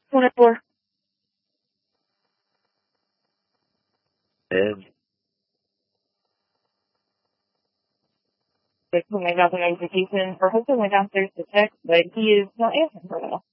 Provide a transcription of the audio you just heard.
24. And They put my job in execution. Her husband went downstairs to check, but he is not answering for now.